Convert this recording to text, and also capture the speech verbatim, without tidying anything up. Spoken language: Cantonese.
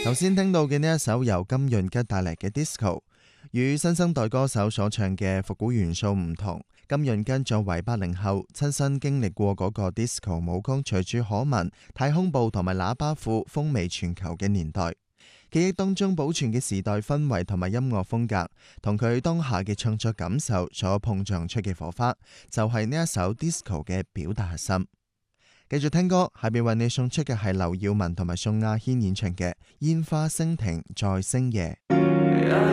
頭先聽到嘅呢一首由金潤吉帶嚟嘅 Disco， 與新生代歌手所唱嘅復古元素唔同。金潤吉作為八零後，親身經歷過嗰個 Disco 舞曲隨處可聞、太空步同埋喇叭褲風靡全球嘅年代。記憶當中保存嘅時代氛圍同埋音樂風格，同佢當下嘅創作感受所碰撞出嘅火花，就係、是、呢一首 Disco 嘅表達核心。繼續聽歌，下邊為你送出嘅係劉耀文同埋宋亞軒演唱嘅《煙花升停在星夜》。